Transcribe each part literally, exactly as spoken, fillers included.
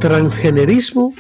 Transgenerismo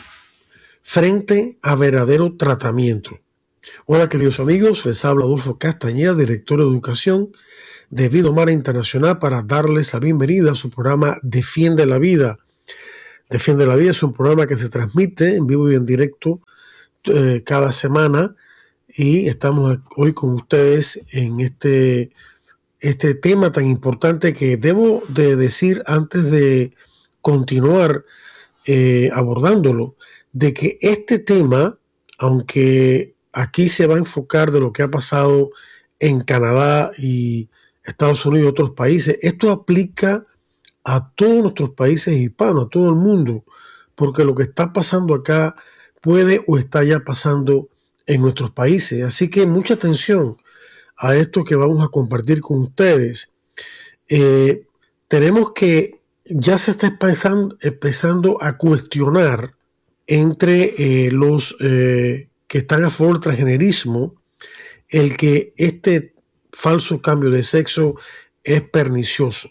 frente a verdadero tratamiento. Hola queridos amigos, les habla Adolfo Castañeda, director de Educación de Vida Humana Internacional, para darles la bienvenida a su programa Defiende la Vida. Defiende la Vida es un programa que se transmite en vivo y en directo eh, cada semana, y estamos hoy con ustedes en este, este tema tan importante que debo de decir antes de continuar eh, abordándolo, de que este tema, aunque aquí se va a enfocar de lo que ha pasado en Canadá y Estados Unidos y otros países, esto aplica a todos nuestros países hispanos, a todo el mundo, porque lo que está pasando acá puede o está ya pasando en nuestros países. Así que mucha atención a esto que vamos a compartir con ustedes. Eh, tenemos que, ya se está empezando, empezando a cuestionar entre eh, los eh, que están a favor del transgenerismo el que este falso cambio de sexo es pernicioso.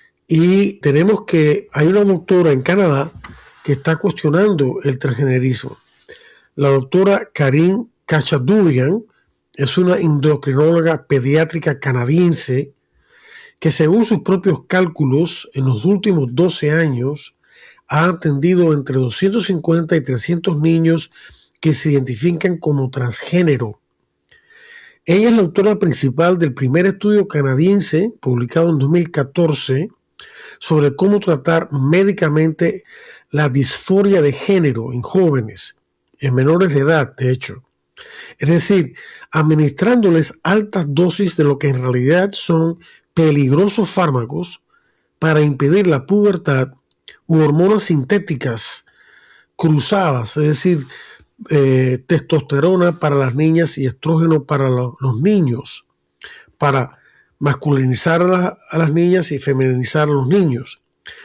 Y tenemos que, hay una doctora en Canadá que está cuestionando el transgenerismo. La doctora Karine Khachaturian es una endocrinóloga pediátrica canadiense que, según sus propios cálculos, en los últimos doce años ha atendido entre doscientos cincuenta y trescientos niños que se identifican como transgénero. Ella es la autora principal del primer estudio canadiense publicado en dos mil catorce sobre cómo tratar médicamente la disforia de género en jóvenes, en menores de edad, de hecho. Es decir, administrándoles altas dosis de lo que en realidad son peligrosos fármacos para impedir la pubertad u hormonas sintéticas cruzadas, es decir, eh, testosterona para las niñas y estrógeno para lo, los niños, para masculinizar a, la, a las niñas y feminizar a los niños.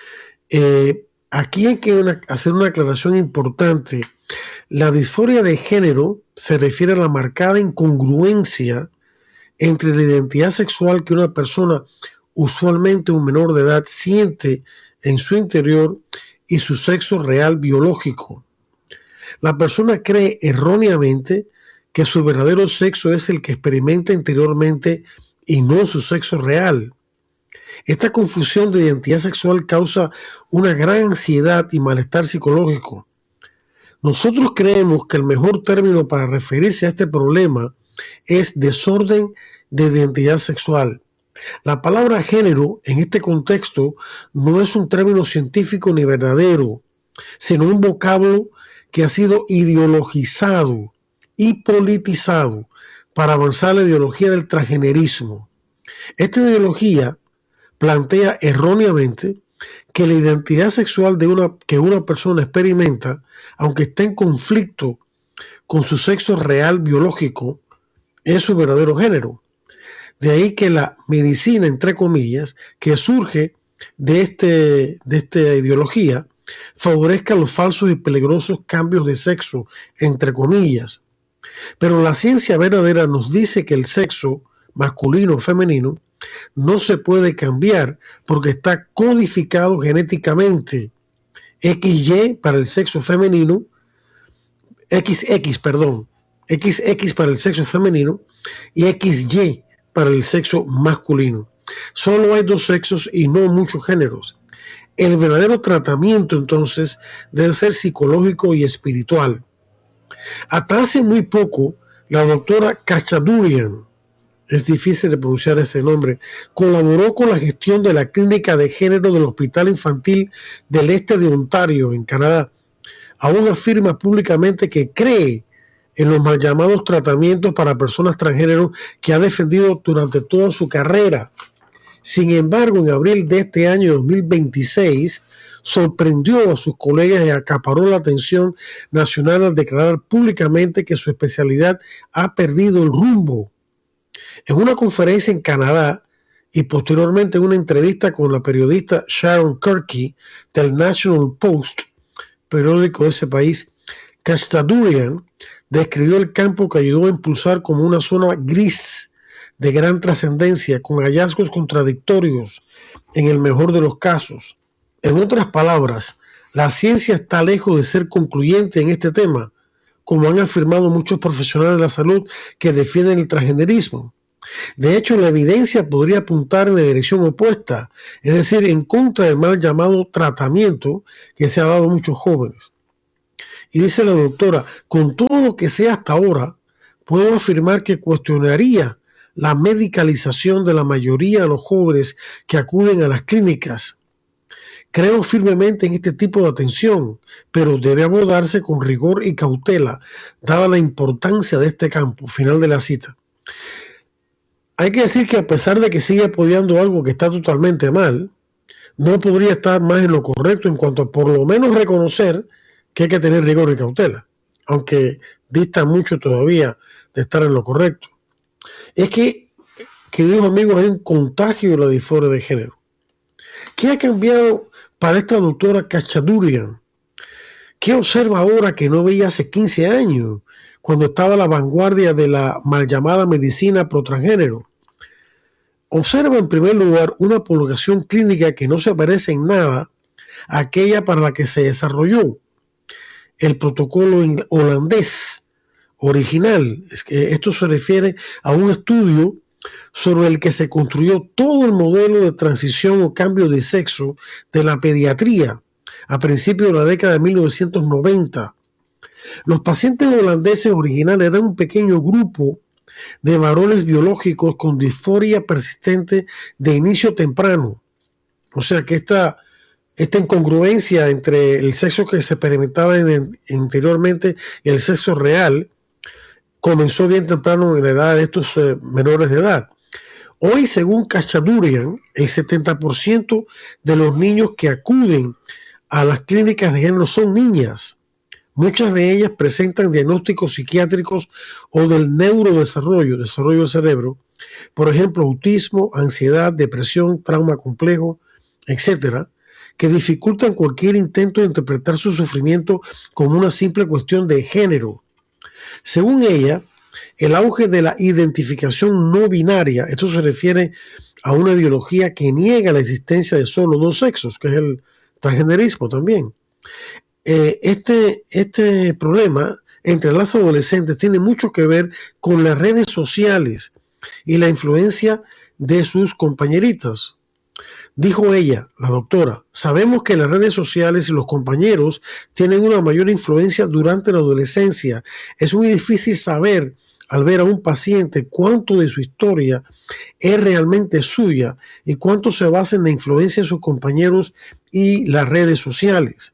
Eh, aquí hay que una, hacer una aclaración importante. La disforia de género se refiere a la marcada incongruencia entre la identidad sexual que una persona, usualmente un menor de edad, siente en su interior y su sexo real biológico. La persona cree erróneamente que su verdadero sexo es el que experimenta interiormente y no su sexo real. Esta confusión de identidad sexual causa una gran ansiedad y malestar psicológico. Nosotros creemos que el mejor término para referirse a este problema es desorden de identidad sexual. La palabra género en este contexto no es un término científico ni verdadero, sino un vocablo que ha sido ideologizado y politizado para avanzar la ideología del transgenerismo. Esta ideología plantea erróneamente que la identidad sexual de una, que una persona experimenta, aunque esté en conflicto con su sexo real biológico, es su verdadero género. De ahí que la medicina, entre comillas, que surge de, este, de esta ideología, favorezca los falsos y peligrosos cambios de sexo, entre comillas. Pero la ciencia verdadera nos dice que el sexo masculino o femenino no se puede cambiar porque está codificado genéticamente. equis ye para el sexo femenino, equis equis, perdón, equis equis para el sexo femenino y equis ye para el sexo masculino. Solo hay dos sexos y no muchos géneros. El verdadero tratamiento, entonces, debe ser psicológico y espiritual. Hasta hace muy poco, la doctora Khachaturian, es difícil de pronunciar ese nombre, colaboró con la gestión de la clínica de género del Hospital Infantil del Este de Ontario, en Canadá. Aún afirma públicamente que cree en los mal llamados tratamientos para personas transgénero que ha defendido durante toda su carrera. Sin embargo, en abril de este año dos mil veintiséis, sorprendió a sus colegas y acaparó la atención nacional al declarar públicamente que su especialidad ha perdido el rumbo. En una conferencia en Canadá y posteriormente en una entrevista con la periodista Sharon Kirky del National Post, periódico de ese país, Khachaturian describió el campo que ayudó a impulsar como una zona gris de gran trascendencia, con hallazgos contradictorios en el mejor de los casos. En otras palabras, La ciencia está lejos de ser concluyente en este tema, como han afirmado muchos profesionales de la salud que defienden el transgenerismo. De hecho, la evidencia podría apuntar en la dirección opuesta, es decir, en contra del mal llamado tratamiento que se ha dado a muchos jóvenes. Y dice la doctora, con todo lo que sé hasta ahora, puedo afirmar que cuestionaría la medicalización de la mayoría de los jóvenes que acuden a las clínicas. Creo firmemente en este tipo de atención, pero debe abordarse con rigor y cautela, dada la importancia de este campo. Final de la cita. Hay que decir que a pesar de que sigue apoyando algo que está totalmente mal, no podría estar más en lo correcto en cuanto a por lo menos reconocer que hay que tener rigor y cautela, aunque dista mucho todavía de estar en lo correcto. Es que, queridos amigos, hay un contagio de la disforia de género. ¿Qué ha cambiado para esta doctora Kachadurian? ¿Qué observa ahora que no veía hace quince años, cuando estaba a la vanguardia de la mal llamada medicina pro transgénero? Observa en primer lugar una población clínica que no se parece en nada a aquella para la que se desarrolló el protocolo holandés original. Es que esto se refiere a un estudio sobre el que se construyó todo el modelo de transición o cambio de sexo de la pediatría a principios de la década de mil novecientos noventa. Los pacientes holandeses originales eran un pequeño grupo de varones biológicos con disforia persistente de inicio temprano. O sea que esta, esta incongruencia entre el sexo que se experimentaba en el, anteriormente y el sexo real comenzó bien temprano en la edad de estos eh, menores de edad. Hoy, según Kachadurian, el setenta por ciento de los niños que acuden a las clínicas de género son niñas. Muchas de ellas presentan diagnósticos psiquiátricos o del neurodesarrollo, desarrollo del cerebro, por ejemplo, autismo, ansiedad, depresión, trauma complejo, etcétera, que dificultan cualquier intento de interpretar su sufrimiento como una simple cuestión de género. Según ella, el auge de la identificación no binaria, esto se refiere a una ideología que niega la existencia de solo dos sexos, que es el transgenerismo también. Eh, este, este problema entre las adolescentes tiene mucho que ver con las redes sociales y la influencia de sus compañeritas. Dijo ella, la doctora, sabemos que las redes sociales y los compañeros tienen una mayor influencia durante la adolescencia. Es muy difícil saber al ver a un paciente cuánto de su historia es realmente suya y cuánto se basa en la influencia de sus compañeros y las redes sociales.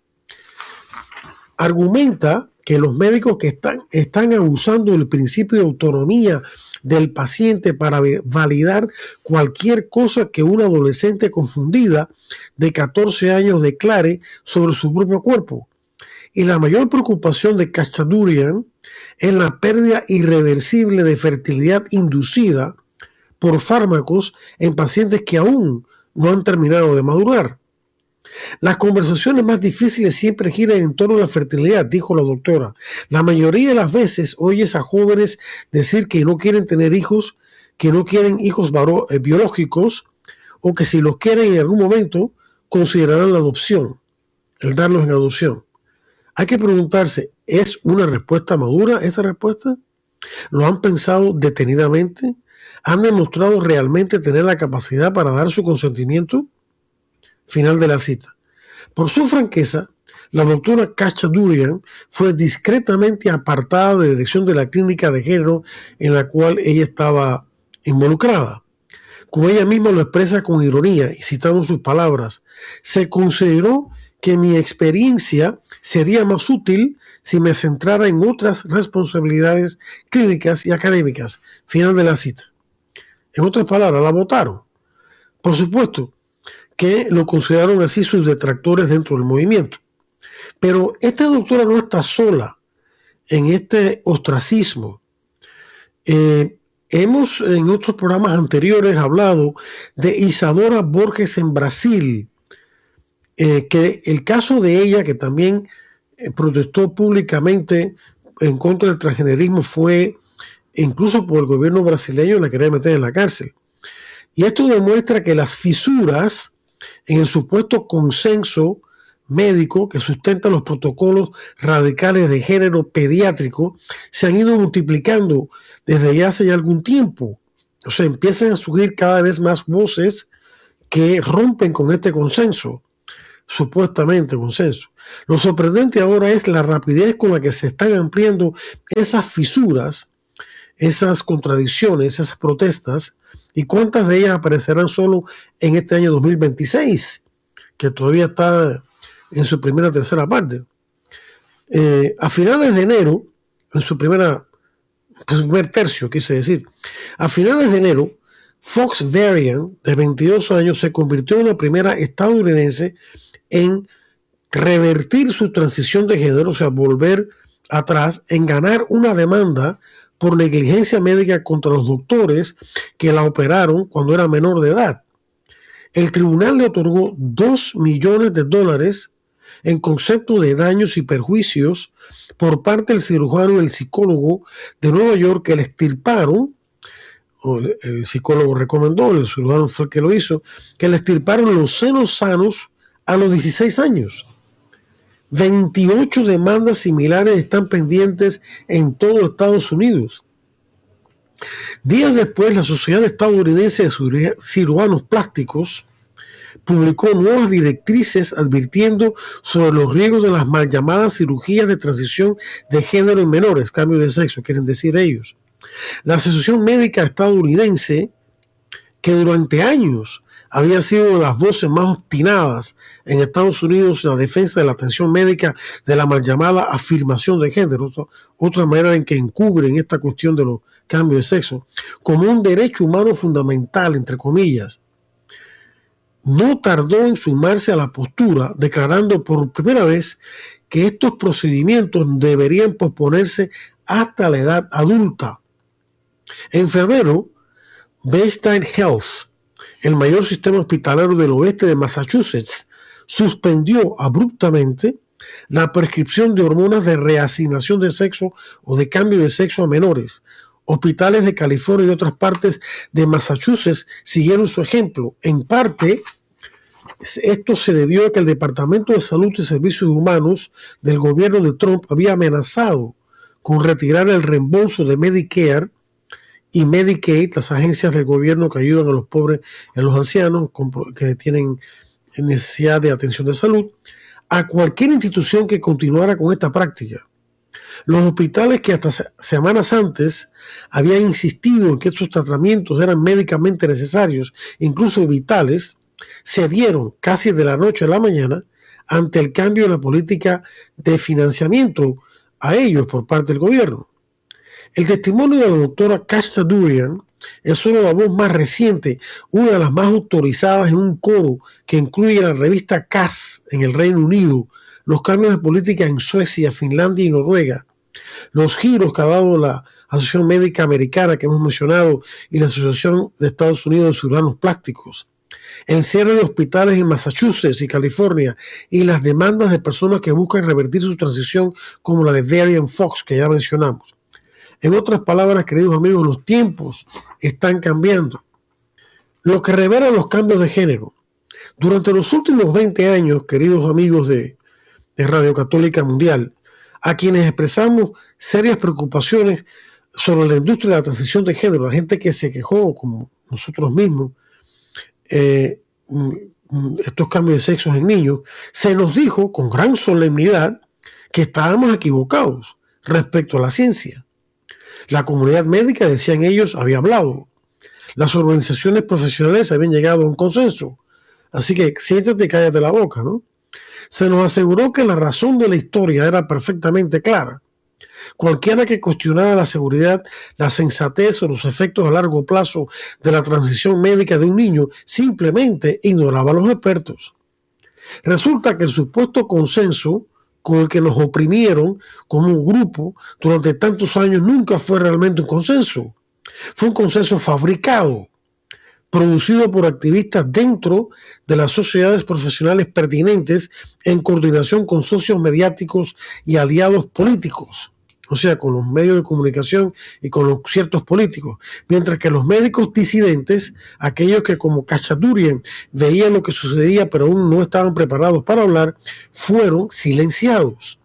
Argumenta que los médicos que están, están abusando del principio de autonomía del paciente para validar cualquier cosa que una adolescente confundida de catorce años declare sobre su propio cuerpo. Y la mayor preocupación de Kachadurian es la pérdida irreversible de fertilidad inducida por fármacos en pacientes que aún no han terminado de madurar. Las conversaciones más difíciles siempre giran en torno a la fertilidad, dijo la doctora. La mayoría de las veces oyes a jóvenes decir que no quieren tener hijos, que no quieren hijos biológicos, o que si los quieren en algún momento considerarán la adopción, el darlos en adopción. Hay que preguntarse, ¿es una respuesta madura esta respuesta? ¿Lo han pensado detenidamente? ¿Han demostrado realmente tener la capacidad para dar su consentimiento? Final de la cita. Por su franqueza, la doctora Kachadurian fue discretamente apartada de la dirección de la clínica de género en la cual ella estaba involucrada. Como ella misma lo expresa con ironía, y citando sus palabras, se consideró que mi experiencia sería más útil si me centrara en otras responsabilidades clínicas y académicas. Final de la cita. En otras palabras, la votaron. Por supuesto que lo consideraron así sus detractores dentro del movimiento. Pero esta doctora no está sola en este ostracismo. Eh, hemos en otros programas anteriores hablado de Isadora Borges en Brasil, eh, que el caso de ella, que también eh, protestó públicamente en contra del transgenerismo, fue incluso por el gobierno brasileño la quería meter en la cárcel. Y esto demuestra que las fisuras en el supuesto consenso médico que sustenta los protocolos radicales de género pediátrico se han ido multiplicando desde ya hace ya algún tiempo. O sea, empiezan a surgir cada vez más voces que rompen con este consenso, supuestamente consenso. Lo sorprendente ahora es la rapidez con la que se están ampliando esas fisuras, esas contradicciones, esas protestas, y cuántas de ellas aparecerán solo en este año dos mil veintiséis, que todavía está en su primera tercera parte. Eh, a finales de enero, en su primera, primer tercio, quise decir, a finales de enero, Fox Varian, de veintidós años, se convirtió en la primera estadounidense en revertir su transición de género, o sea, volver atrás, en ganar una demanda por negligencia médica contra los doctores que la operaron cuando era menor de edad. El tribunal le otorgó dos millones de dólares en concepto de daños y perjuicios por parte del cirujano y el psicólogo de Nueva York que le extirparon, o el psicólogo recomendó, el cirujano fue el que lo hizo, que le extirparon los senos sanos a los dieciséis años. veintiocho demandas similares están pendientes en todo Estados Unidos. Días después, la Sociedad Estadounidense de Cirujanos Plásticos publicó nuevas directrices advirtiendo sobre los riesgos de las mal llamadas cirugías de transición de género en menores, cambio de sexo, quieren decir ellos. La Asociación Médica Estadounidense, que durante años había sido de las voces más obstinadas en Estados Unidos en la defensa de la atención médica de la mal llamada afirmación de género, otra manera en que encubren esta cuestión de los cambios de sexo, como un derecho humano fundamental, entre comillas, no tardó en sumarse a la postura, declarando por primera vez que estos procedimientos deberían posponerse hasta la edad adulta. En febrero, Bayside Health, el mayor sistema hospitalario del oeste de Massachusetts, suspendió abruptamente la prescripción de hormonas de reasignación de sexo o de cambio de sexo a menores. Hospitales de California y otras partes de Massachusetts siguieron su ejemplo. En parte, esto se debió a que el Departamento de Salud y Servicios Humanos del gobierno de Trump había amenazado con retirar el reembolso de Medicare y Medicaid, las agencias del gobierno que ayudan a los pobres y a los ancianos que tienen necesidad de atención de salud, a cualquier institución que continuara con esta práctica. Los hospitales que hasta semanas antes habían insistido en que estos tratamientos eran médicamente necesarios, incluso vitales, cedieron casi de la noche a la mañana ante el cambio en la política de financiamiento a ellos por parte del gobierno. El testimonio de la doctora Kashta Durian es solo la voz más reciente, una de las más autorizadas en un coro que incluye la revista C A S en el Reino Unido, los cambios de política en Suecia, Finlandia y Noruega, los giros que ha dado la Asociación Médica Americana que hemos mencionado y la Asociación de Estados Unidos de Cirujanos Plásticos, el cierre de hospitales en Massachusetts y California y las demandas de personas que buscan revertir su transición como la de Varian Fox que ya mencionamos. En otras palabras, queridos amigos, los tiempos están cambiando. Lo que revela los cambios de género. Durante los últimos veinte años, queridos amigos de, de Radio Católica Mundial, a quienes expresamos serias preocupaciones sobre la industria de la transición de género, la gente que se quejó, como nosotros mismos, eh, estos cambios de sexos en niños, se nos dijo con gran solemnidad que estábamos equivocados respecto a la ciencia. La comunidad médica, decían ellos, había hablado. Las organizaciones profesionales habían llegado a un consenso. Así que siéntate y cállate la boca, ¿no? Se nos aseguró que la razón de la historia era perfectamente clara. Cualquiera que cuestionara la seguridad, la sensatez o los efectos a largo plazo de la transición médica de un niño simplemente ignoraba a los expertos. Resulta que el supuesto consenso con el que nos oprimieron como un grupo durante tantos años nunca fue realmente un consenso. Fue un consenso fabricado, producido por activistas dentro de las sociedades profesionales pertinentes en coordinación con socios mediáticos y aliados políticos. o sea, con los medios de comunicación y con los ciertos políticos, mientras que los médicos disidentes, aquellos que como Cachaturian veían lo que sucedía pero aún no estaban preparados para hablar, fueron silenciados.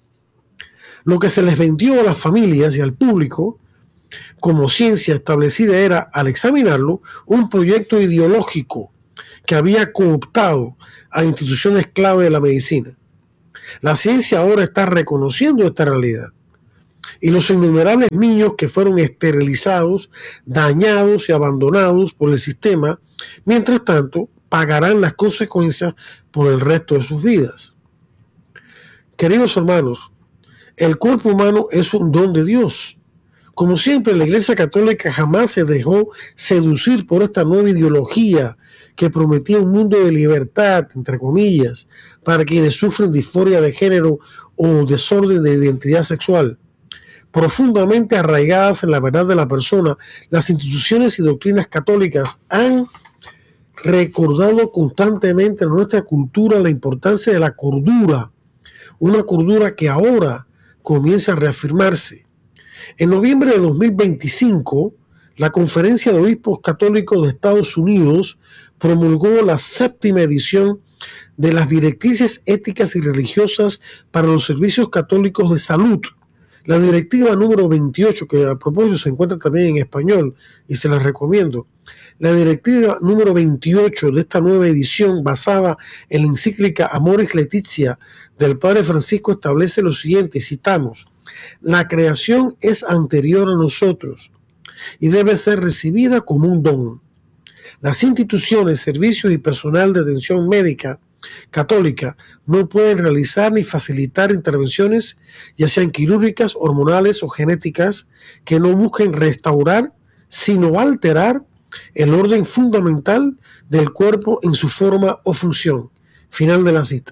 Lo que se les vendió a las familias y al público como ciencia establecida era, al examinarlo, un proyecto ideológico que había cooptado a instituciones clave de la medicina. La ciencia ahora está reconociendo esta realidad. Y los innumerables niños que fueron esterilizados, dañados y abandonados por el sistema, mientras tanto, pagarán las consecuencias por el resto de sus vidas. Queridos hermanos, el cuerpo humano es un don de Dios. Como siempre, la Iglesia Católica jamás se dejó seducir por esta nueva ideología que prometía un mundo de libertad, entre comillas, para quienes sufren disforia de género o desorden de identidad sexual. Profundamente arraigadas en la verdad de la persona, las instituciones y doctrinas católicas han recordado constantemente en nuestra cultura la importancia de la cordura, una cordura que ahora comienza a reafirmarse. En noviembre de dos mil veinticinco, la Conferencia de Obispos Católicos de Estados Unidos promulgó la séptima edición de las Directrices Éticas y Religiosas para los Servicios Católicos de Salud. La directiva número veintiocho, que a propósito se encuentra también en español y se la recomiendo. La directiva número veintiocho de esta nueva edición, basada en la encíclica Amoris Laetitia del Padre Francisco, establece lo siguiente, citamos: la creación es anterior a nosotros y debe ser recibida como un don. Las instituciones, servicios y personal de atención médica católica no pueden realizar ni facilitar intervenciones, ya sean quirúrgicas, hormonales o genéticas, que no busquen restaurar, sino alterar el orden fundamental del cuerpo en su forma o función. Final de la cita.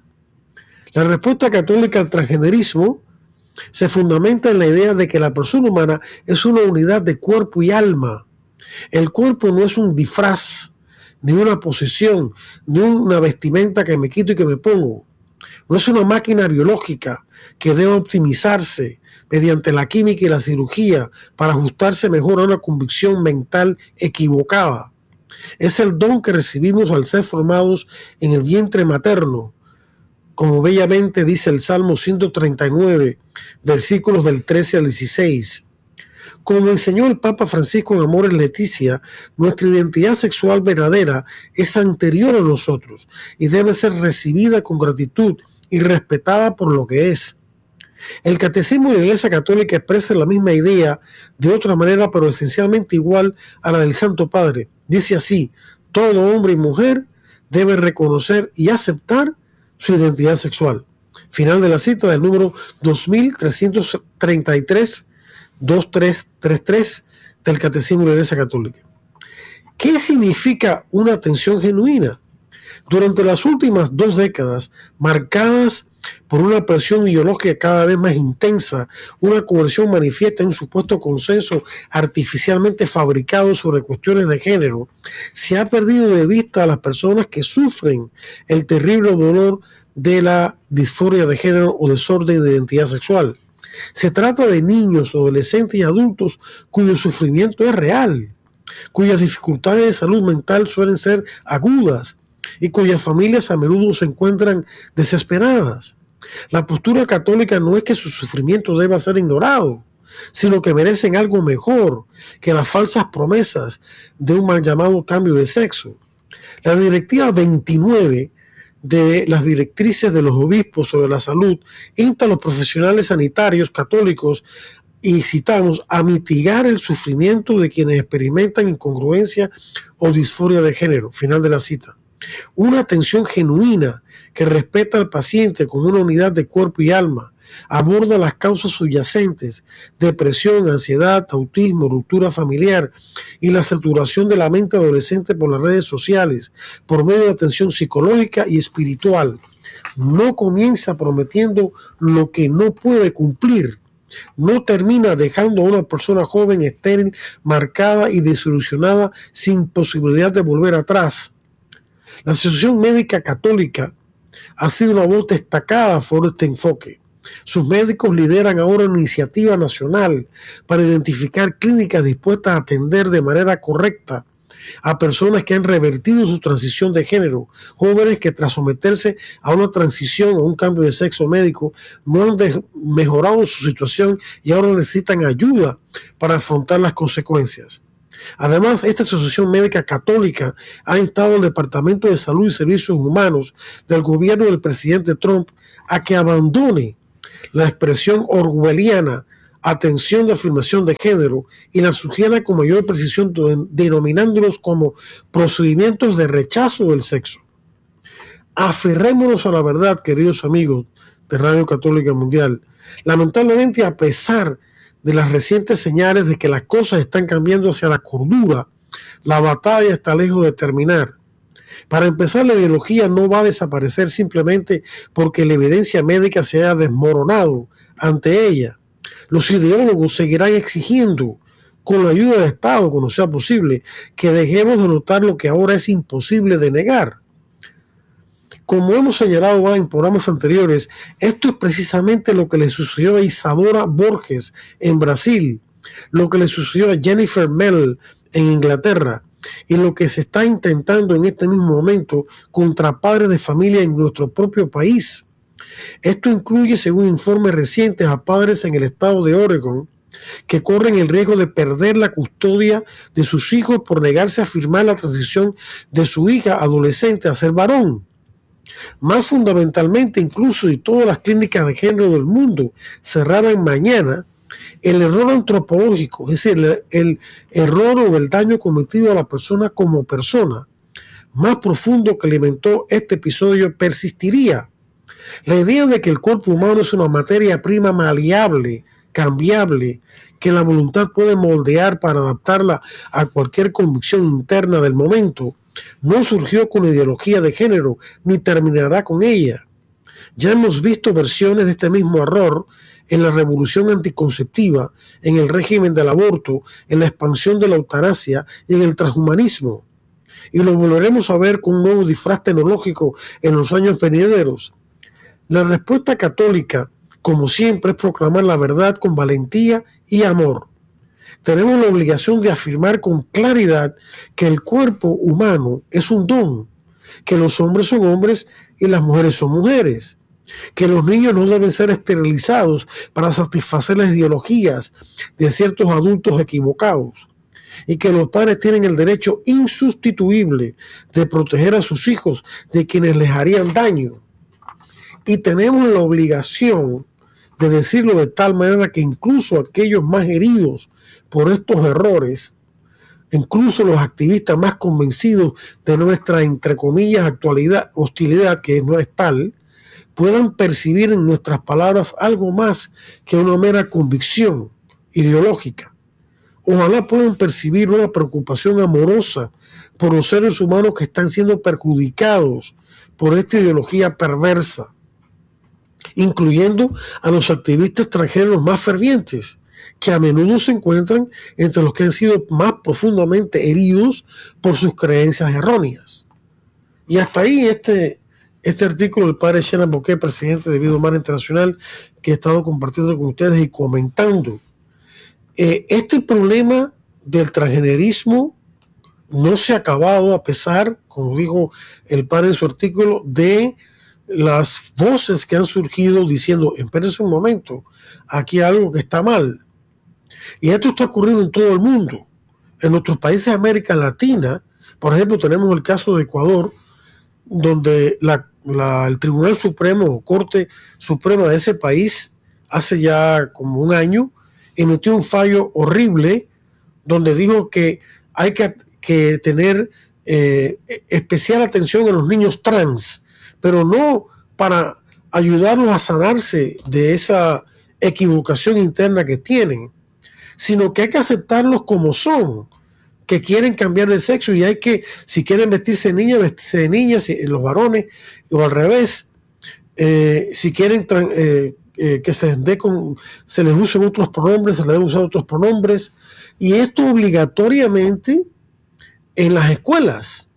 La respuesta católica al transgenerismo se fundamenta en la idea de que la persona humana es una unidad de cuerpo y alma. El cuerpo no es un disfraz, ni una posesión, ni una vestimenta que me quito y que me pongo. No es una máquina biológica que debe optimizarse mediante la química y la cirugía para ajustarse mejor a una convicción mental equivocada. Es el don que recibimos al ser formados en el vientre materno, como bellamente dice el Salmo ciento treinta y nueve, versículos del trece al dieciséis. Como enseñó el Papa Francisco en Amoris Laetitia, nuestra identidad sexual verdadera es anterior a nosotros y debe ser recibida con gratitud y respetada por lo que es. El Catecismo de la Iglesia Católica expresa la misma idea de otra manera, pero esencialmente igual a la del Santo Padre. Dice así: todo hombre y mujer deben reconocer y aceptar su identidad sexual. Final de la cita del número dos mil trescientos treinta y tres, veintitrés treinta y tres del Catecismo de la Iglesia Católica. ¿Qué significa una atención genuina? Durante las últimas dos décadas, marcadas por una presión ideológica cada vez más intensa, una conversión manifiesta en un supuesto consenso artificialmente fabricado sobre cuestiones de género, se ha perdido de vista a las personas que sufren el terrible dolor de la disforia de género o desorden de identidad sexual. Se trata de niños, adolescentes y adultos cuyo sufrimiento es real, cuyas dificultades de salud mental suelen ser agudas y cuyas familias a menudo se encuentran desesperadas. La postura católica no es que su sufrimiento deba ser ignorado, sino que merecen algo mejor que las falsas promesas de un mal llamado cambio de sexo. La directiva veintinueve de las directrices de los obispos sobre la salud insta a los profesionales sanitarios católicos y citamos a mitigar el sufrimiento de quienes experimentan incongruencia o disforia de género. Final de la cita. Una atención genuina que respeta al paciente como una unidad de cuerpo y alma, aborda las causas subyacentes, depresión, ansiedad, autismo, ruptura familiar y la saturación de la mente adolescente por las redes sociales, por medio de atención psicológica y espiritual. No comienza prometiendo lo que no puede cumplir. No termina dejando a una persona joven, estéril, marcada y desilusionada sin posibilidad de volver atrás. La Asociación Médica Católica ha sido una voz destacada por este enfoque. Sus médicos lideran ahora una iniciativa nacional para identificar clínicas dispuestas a atender de manera correcta a personas que han revertido su transición de género, jóvenes que tras someterse a una transición o un cambio de sexo médico no han mejorado su situación y ahora necesitan ayuda para afrontar las consecuencias. Además, esta Asociación Médica Católica ha instado al Departamento de Salud y Servicios Humanos del gobierno del presidente Trump a que abandone la expresión orwelliana atención de afirmación de género y la sugiera con mayor precisión denominándolos como procedimientos de rechazo del sexo. Aferrémonos a la verdad, queridos amigos de Radio Católica Mundial. Lamentablemente, a pesar de las recientes señales de que las cosas están cambiando hacia la cordura, la batalla está lejos de terminar. Para empezar, la ideología no va a desaparecer simplemente porque la evidencia médica se haya desmoronado ante ella. Los ideólogos seguirán exigiendo, con la ayuda del Estado, cuando sea posible, que dejemos de notar lo que ahora es imposible de negar. Como hemos señalado en programas anteriores, esto es precisamente lo que le sucedió a Isadora Borges en Brasil, lo que le sucedió a Jennifer Mell en Inglaterra, y lo que se está intentando en este mismo momento contra padres de familia en nuestro propio país. Esto incluye, según informes recientes, a padres en el estado de Oregon que corren el riesgo de perder la custodia de sus hijos por negarse a firmar la transición de su hija adolescente a ser varón. Más fundamentalmente, incluso si todas las clínicas de género del mundo cerraran mañana, el error antropológico, es decir, el, el error o el daño cometido a la persona como persona, más profundo que alimentó este episodio, persistiría. La idea de que el cuerpo humano es una materia prima maleable, cambiable, que la voluntad puede moldear para adaptarla a cualquier convicción interna del momento, no surgió con ideología de género, ni terminará con ella. Ya hemos visto versiones de este mismo error en la revolución anticonceptiva, en el régimen del aborto, en la expansión de la eutanasia y en el transhumanismo. Y lo volveremos a ver con un nuevo disfraz tecnológico en los años venideros. La respuesta católica, como siempre, es proclamar la verdad con valentía y amor. Tenemos la obligación de afirmar con claridad que el cuerpo humano es un don, que los hombres son hombres y las mujeres son mujeres, que los niños no deben ser esterilizados para satisfacer las ideologías de ciertos adultos equivocados, y que los padres tienen el derecho insustituible de proteger a sus hijos de quienes les harían daño. Y tenemos la obligación de decirlo de tal manera que incluso aquellos más heridos por estos errores, incluso los activistas más convencidos de nuestra, entre comillas, actualidad, hostilidad, que no es tal, puedan percibir en nuestras palabras algo más que una mera convicción ideológica. Ojalá puedan percibir una preocupación amorosa por los seres humanos que están siendo perjudicados por esta ideología perversa, incluyendo a los activistas extranjeros más fervientes, que a menudo se encuentran entre los que han sido más profundamente heridos por sus creencias erróneas. Y hasta ahí este, este artículo del padre Shannon Bouquet, presidente de Vida Humana Internacional, que he estado compartiendo con ustedes y comentando. Eh, este problema del transgenerismo no se ha acabado a pesar, como dijo el padre en su artículo, de las voces que han surgido diciendo, espérense un momento, aquí hay algo que está mal. Y esto está ocurriendo en todo el mundo. En nuestros países de América Latina, por ejemplo, tenemos el caso de Ecuador, donde la, la, el Tribunal Supremo o Corte Suprema de ese país, hace ya como un año, emitió un fallo horrible donde dijo que hay que, que tener eh, especial atención a los niños trans, pero no para ayudarlos a sanarse de esa equivocación interna que tienen, sino que hay que aceptarlos como son, que quieren cambiar de sexo y hay que, si quieren vestirse de niña, vestirse de niña, si, los varones, o al revés, eh, si quieren eh, eh, que se les dé con, se les usen otros pronombres, se les deben usar otros pronombres, y esto obligatoriamente en las escuelas,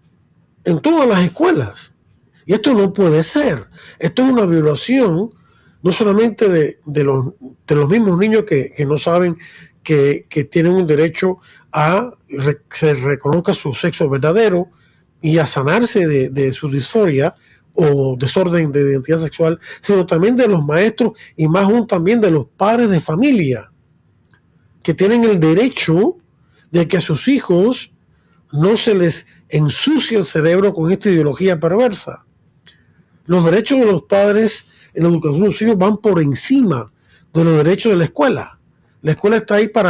en todas las escuelas. Y esto no puede ser. Esto es una violación no solamente de, de, los, de los mismos niños que, que no saben que, que tienen un derecho a que se reconozca su sexo verdadero y a sanarse de, de su disforia o desorden de identidad sexual, sino también de los maestros y más aún también de los padres de familia, que tienen el derecho de que a sus hijos no se les ensucie el cerebro con esta ideología perversa. Los derechos de los padres en la educación de los hijos van por encima de los derechos de la escuela. La escuela está ahí para